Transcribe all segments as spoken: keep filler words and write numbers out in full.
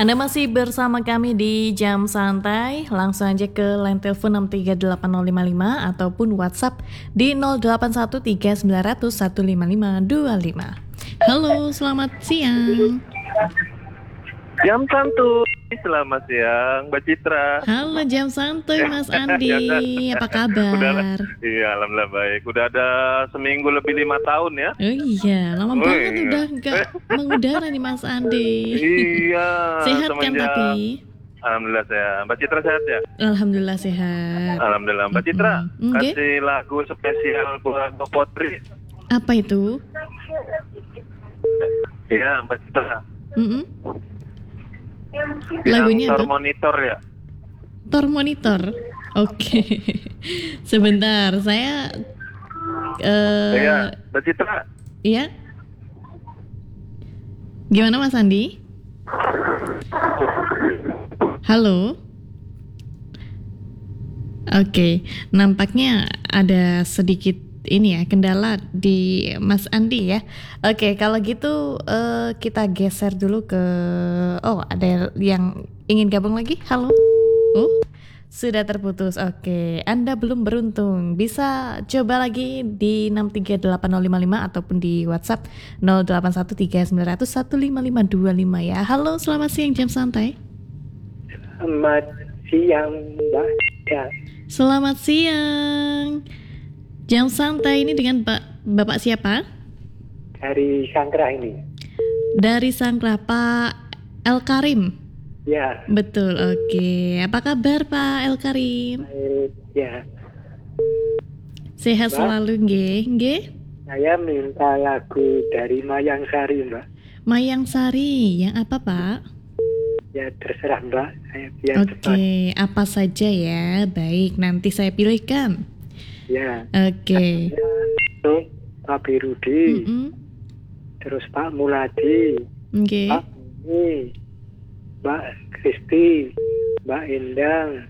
Anda masih bersama kami di Jam Santai. Langsung aja ke line telepon enam tiga delapan nol lima lima ataupun WhatsApp di nol delapan satu tiga sembilan nol nol satu lima lima dua lima. Halo, selamat siang. Jam santuy, selamat siang Mbak Citra. Halo Jam Santuy Mas Andi, apa kabar? Udah, iya alhamdulillah baik. Udah ada seminggu lebih lima tahun ya. Oh iya, lama Oh, banget iya. udah nggak mengudara nih Mas Andi. Iya. Sehat kan semenjak- tapi? Alhamdulillah sehat. Mbak Citra sehat ya? Alhamdulillah sehat. Alhamdulillah. Mbak Citra, Mm-mm. Oke. kasih lagu spesial buat Mbak Potri. Apa itu? Iya Mbak Citra. Mm-mm. Lagunya Yang Tor apa? Monitor ya. Tor monitor. Oke. Sebentar, saya eh Iya Mbak Citra. iya. Gimana Mas Andi? Halo. Oke, nampaknya ada sedikit ini ya kendala di Mas Andi ya. Oke, kalau gitu eh, kita geser dulu ke oh ada yang ingin gabung lagi. Halo. Oh, sudah terputus. Oke, Anda belum beruntung. Bisa coba lagi di enam tiga delapan nol lima lima ataupun di WhatsApp nol delapan satu tiga sembilan nol nol satu lima lima dua lima ya. Halo, selamat siang Jam Santai. Selamat siang Mbak ya. Selamat siang. Jam Santai ini dengan Pak Bapak siapa? Dari Sangkrah ini. Dari Sangkrah, Pak El Karim. Ya, Betul, oke. Apa kabar Pak El Karim? baik, ya. Sehat Mbak? selalu, nggih, nggih. Saya minta lagu dari Mayang Sari Mbak. Mayang Sari, yang apa Pak? Ya terserah Mbak. Saya biar Oke, cepat. apa saja ya? Baik, nanti saya pilihkan. Ya. Oke. Ya, untuk Pak Birudi, Mm-mm. terus Pak Muladi, Oke. Pak Muni, Mbak Kristi, Mbak Endang,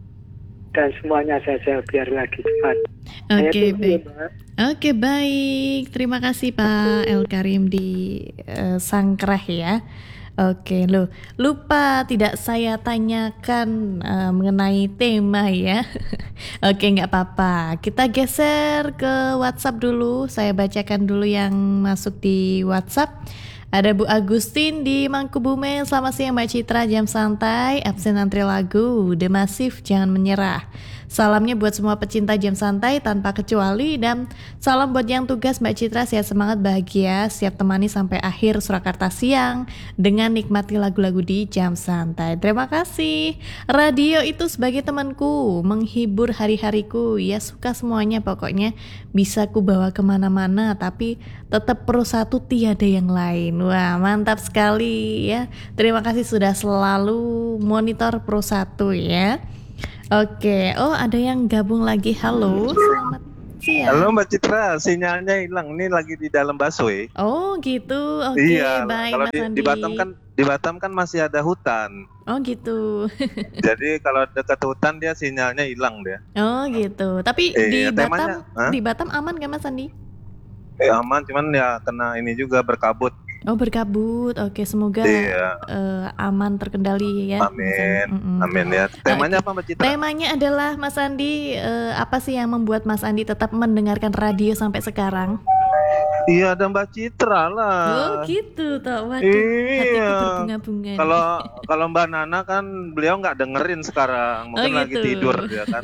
dan semuanya saja biar lagi cepat. Saya Oke, tunggu, baik. Mbak. Oke, baik. Terima kasih Pak El Karim di eh, Sangkrah ya. Oke, loh, lupa tidak saya tanyakan eh, mengenai tema ya. Oke, nggak apa-apa. Kita geser ke WhatsApp dulu. Saya bacakan dulu yang masuk di WhatsApp. Ada Bu Agustin di Mangkubumen. Selamat siang Mbak Citra, Jam Santai. Absen antri lagu The Massive, Jangan Menyerah. Salamnya buat semua pecinta Jam Santai tanpa kecuali. Dan salam buat yang tugas Mbak Citra, sehat semangat bahagia, siap temani sampai akhir Surakarta siang dengan nikmati lagu-lagu di Jam Santai. Terima kasih. Radio itu sebagai temanku, menghibur hari-hariku. Ya suka semuanya pokoknya, bisa ku bawa kemana-mana, tapi tetap pro satu tiada yang lain. Wah, mantap sekali ya. Terima kasih sudah selalu monitor pro satu ya. Oke, oh ada yang gabung lagi. Halo, selamat siang. Halo Mbak Citra, sinyalnya hilang. Ini lagi di dalam busway. Oh gitu, oke, Iya, baik kalau Mas di, Andi. di Batam kan di Batam kan masih ada hutan. Oh gitu. Jadi kalau dekat hutan dia sinyalnya hilang dia. Oh gitu. Tapi Eh, di Batam, temanya, hah? di Batam aman gak Mas Andi? Eh, aman, cuman ya kena ini juga berkabut. Oh berkabut. Oke, semoga Iya. eh, aman terkendali ya. Mas Amin, Andi. Mm-mm. amin ya. Temanya apa Mbak Citra? Temanya adalah Mas Andi, eh, apa sih yang membuat Mas Andi tetap mendengarkan radio sampai sekarang? Iya ada Mbak Citra lah. Oh gitu toh. Waduh, Iya. hatiku berbunga-bunga nih. Kalau kalau Mbak Nana kan beliau nggak dengerin sekarang, mungkin Oh, lagi gitu. tidur dia kan.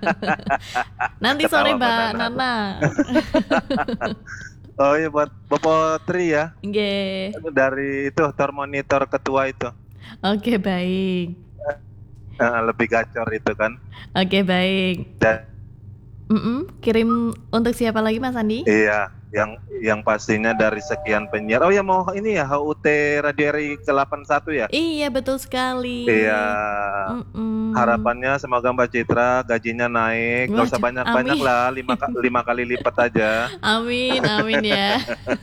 Nanti Ketawa sore Mbak Mbak Nana. Nana. Oh iya buat Bapak Tri ya, Nggih. dari itu tor monitor ketua itu. Oke, baik. Eh, lebih gacor itu kan. Oke, baik. Dan Mm-mm. Kirim untuk siapa lagi Mas Andi? iya, yang yang pastinya dari sekian penyiar. Oh ya mau ini ya H U T Radio R I ke delapan puluh satu ya. Iya, betul sekali. Iya. Mm-mm. Harapannya semoga Mbak Citra gajinya naik, nggak usah Wah, banyak-banyak amin. lah, lima, ka- lima kali lipat aja. Amin, amin ya.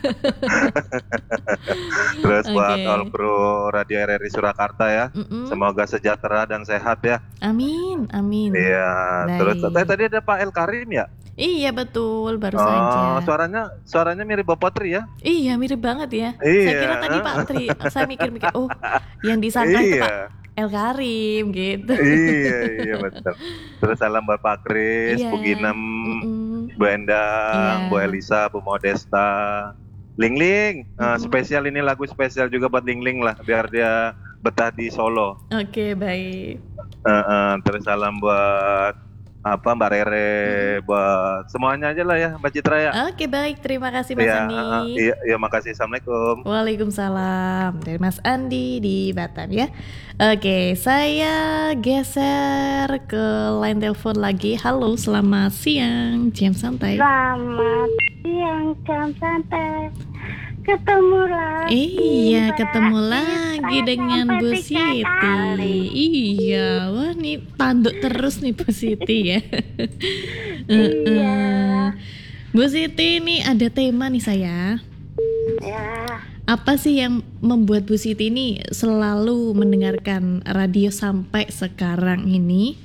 Terus buat Oke. all kru Radio R R I Surakarta ya, Mm-mm. semoga sejahtera dan sehat ya. Amin, amin. Iya. Baik. Terus eh, tadi ada Pak El Karim ya. Iya betul, baru Oh, saja. suaranya suaranya mirip Bapak Tri ya? Iya mirip banget ya. Iya. Saya kira tadi Pak Tri. Saya mikir-mikir, oh yang disangka itu Pak Iya. El Karim gitu. Iya, iya betul. Terus salam Bapak Kris, Iya. Bu Ginem, Mm-mm. Bu Endang, Iya. Bu Elisa, Bu Modesta, Ling Ling. Eh, Mm-mm. spesial ini lagu spesial juga buat Ling Ling lah, biar dia betah di Solo. Oke baik. Eh, eh, terus salam buat apa Mbak Rere, buat semuanya aja lah ya Mbak Citra ya. Oke baik, terima kasih Mas Iya, Andi. eh, eh, iya, iya, makasih. Assalamualaikum. Waalaikumsalam dari Mas Andi di Batam ya. Oke, saya geser ke line telepon lagi. Halo, selamat siang, jam santai. Selamat siang, jam santai. Ketemu lagi. Iya, Mbak ketemu Citra lagi dengan sampai Bu tiga Siti. kali. Iya, wah nih tanduk terus nih Bu Siti ya. Iya. Heeh. Bu Siti, ini ada tema nih saya. Ya, Apa sih yang membuat Bu Siti ini selalu mendengarkan radio sampai sekarang ini?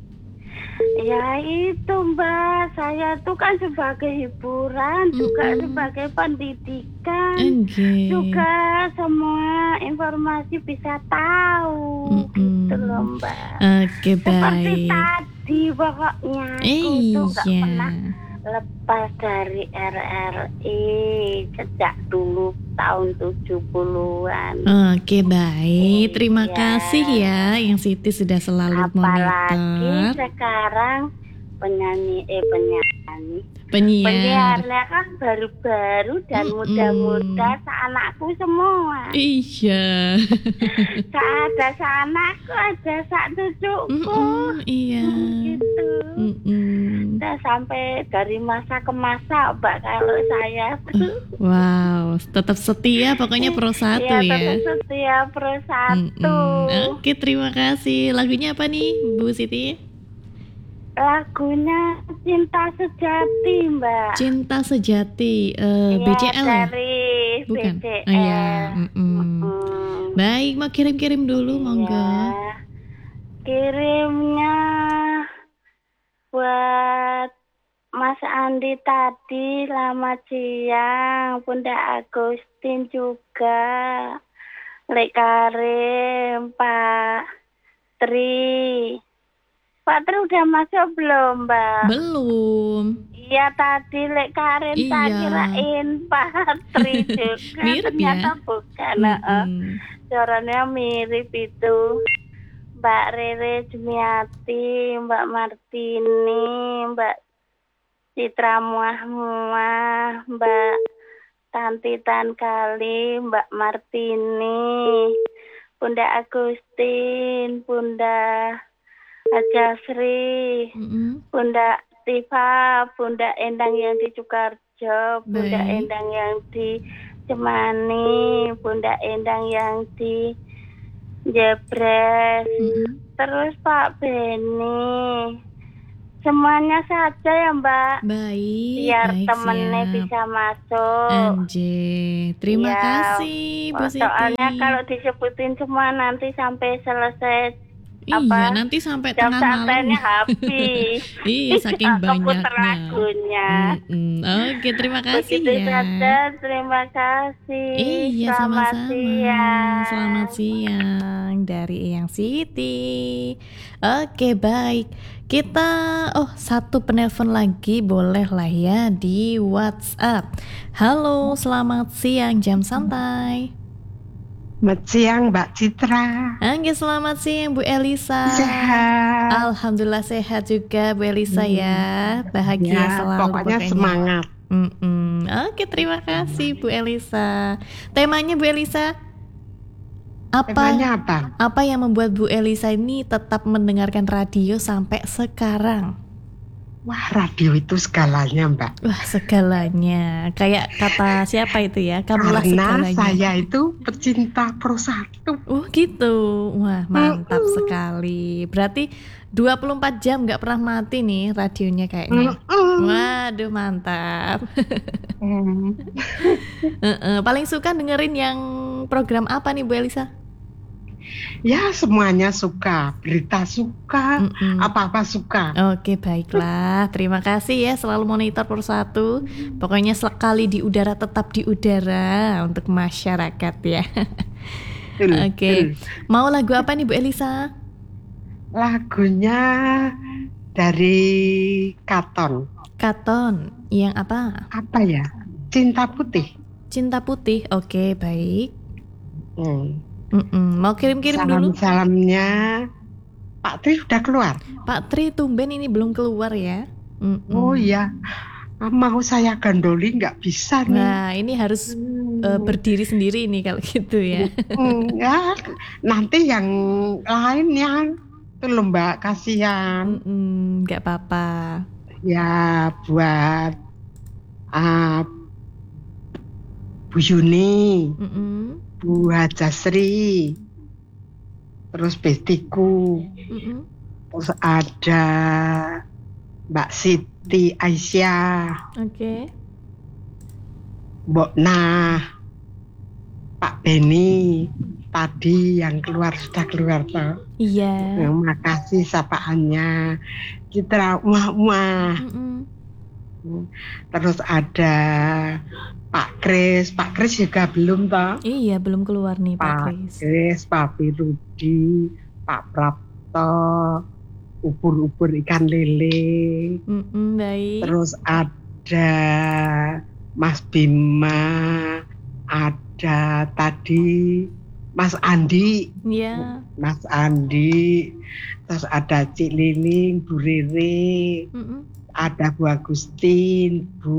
ya itu Mbak, saya tuh kan sebagai hiburan, juga Mm-mm. sebagai pendidikan, Oke. juga semua informasi bisa tahu, Mm-mm. gitu loh Mbak. Oke, Seperti baik. tadi pokoknya, aku Eh, tuh gak iya. pernah lepas dari R R I sejak dulu tahun tujuh puluhan. Oke, baik. Terima Iya. kasih ya yang Siti sudah selalu Apalagi monitor. sekarang penyanyi eh penyanyi Penyiar. penyiarnya kan baru-baru dan Mm-mm. muda-muda seanakku semua. Iya. Ada seanakku, ada sak cucuku. Mm-mm, iya. Gitu. Mm-mm. Udah sampai dari masa ke masa Mbak kalau saya tuh. Wow, tetap setia pokoknya pro satu Iya, ya. tetap setia pro satu. Mm-mm. Oke, terima kasih. Lagunya apa nih, Bu Siti? Lagunya Cinta Sejati, Mbak. Cinta Sejati, eh, Iya, B C L ya? dari Bukan? B C L. Oh, iya. Mm-mm. Mm. Baik, mau kirim-kirim dulu, monggo. Iya. Kirimnya buat Mas Andi tadi, selamat siang. Bunda Agustin juga, Lek Karim, Pak Tri. Pak Tri udah masuk belum, Mbak? Belum. Iya tadi Lek Karim tak Iya. kirain Pak Tri juga. Mirip Ternyata ya? bukan. heeh. Mm-mm. Suaranya mirip itu. Mbak Rere Jumiati, Mbak Martini, Mbak Citra Muah-Muah, Mbak Tanti Tankali, Mbak Martini, Bunda Agustin, Bunda Ajasri, Mm-mm. Bunda Tifa, Bunda Endang yang di Sukarjo, Bunda Baik. Endang yang di Cemani, Bunda Endang yang di Jebres, Mm-mm. terus Pak Beni, semuanya saja ya Mbak, Baik, biar baik, temennya siap. bisa masuk. Anjay, terima Iya, kasih Bu Siti. Soalnya kalau disebutin semua nanti sampai selesai Iya, apa, nanti sampai jam tengah malam. santainya habis. Iya, saking Keputar banyaknya. lagunya. Mm-mm. Oke, terima kasih Begitu ya. saja, terima kasih. Iya, Selamat sama-sama. siang. Selamat siang dari Eyang Siti. Oke, baik. Kita, oh satu penelpon lagi boleh lah ya di WhatsApp. Halo, selamat siang, jam santai. Selamat siang Mbak Citra. Oke, selamat siang Bu Elisa. Sehat. Alhamdulillah sehat juga Bu Elisa ya. Bahagia Ya, selalu pokoknya semangat. Mm-mm. Oke, terima kasih Bu Elisa. Temanya Bu Elisa apa? Temanya apa? Apa yang membuat Bu Elisa ini tetap mendengarkan radio sampai sekarang? Wah, radio itu segalanya Mbak. Wah, segalanya. Kayak kata siapa itu ya? Kamulah Karena segalanya. saya itu pecinta pro satu. Oh gitu. Wah, mantap Mm-mm. sekali. Berarti dua puluh empat jam nggak pernah mati nih radionya kayaknya. Mm-mm. Waduh, mantap. Hmm. Heeh, paling suka dengerin yang program apa nih Bu Elisa? Ya semuanya suka, berita suka, Mm-mm. apa-apa suka. Oke, baiklah. Terima kasih ya selalu monitor persatu. Pokoknya sekali di udara tetap di udara untuk masyarakat ya. Betul, Oke. betul. Mau lagu apa nih Bu Elisa? Lagunya dari Katon. Katon. Yang apa? Apa ya? Cinta Putih. Cinta Putih. Oke, baik. Hmm. Mm-mm. Mau kirim-kirim dulu? Salam-salamnya Pak Tri udah keluar. Pak Tri tumben ini belum keluar ya. Mm-mm. Oh iya, mau saya gandoli nggak bisa nih. Nah, ini harus uh, berdiri sendiri nih kalau gitu ya. Hmm, ya, nanti yang lain yang itu loh Mbak, kasihan. Mm-mm, nggak apa-apa. Ya buat uh, Bu Yuni, Mm-mm, Bu Hajasri, terus bestiku, mm-mm. terus ada Mbak Siti Aisyah, Oke. Mbok Nah, Pak Beni tadi yang keluar sudah keluar toh. Iya. Terima kasih sapaannya. Citra muah-muah. Mm-mm. Terus ada Pak Kris, Pak Kris juga belum toh. Iya, belum keluar nih Pak Pak Kris. Kris, Pak Pirudi, Pak Prapto, ubur-ubur ikan lele. Mm-mm, baik. Terus ada Mas Bima, ada tadi Mas Andi, Iya. Mas Andi, terus ada Cik Liling, Bu Rere, Mm-mm. ada Bu Agustin, Bu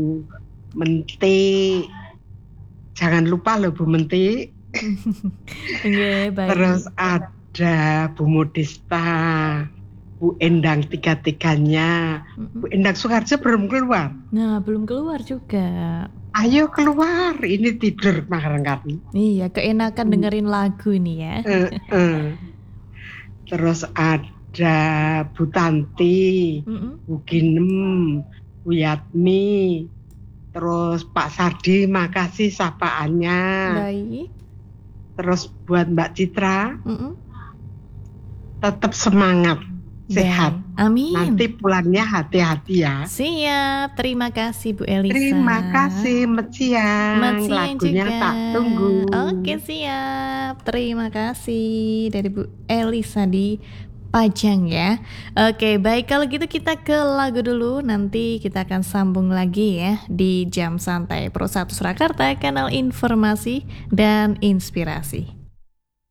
Menti, jangan lupa loh Bu Menti. Oke, baik. Terus ada Bu Modista, Bu Endang tiga-tiganya, Mm-mm. Bu Endang Suharjo belum keluar. Nah, belum keluar juga. Ayo keluar, ini tidur kemarin kan. Iya, keenakan dengerin lagu nih ya. Eh, eh. Terus ada Bu Tanti, Mm-mm. Bu Ginem, Bu Yatmi, terus Pak Sardi, makasih sapaannya. Baik. Terus buat Mbak Citra, Mm-mm. tetap semangat, sehat. Baik. Amin. Nanti pulangnya hati-hati ya. Siap. Terima kasih Bu Elisa. Terima kasih, Met Siang. Selamat siang Lagunya juga. tak tunggu. Oke, siap. Terima kasih dari Bu Elisa di Pajang ya. Oke, baik, kalau gitu kita ke lagu dulu. Nanti kita akan sambung lagi ya di Jam Santai Pro satu Surakarta, kanal informasi dan inspirasi.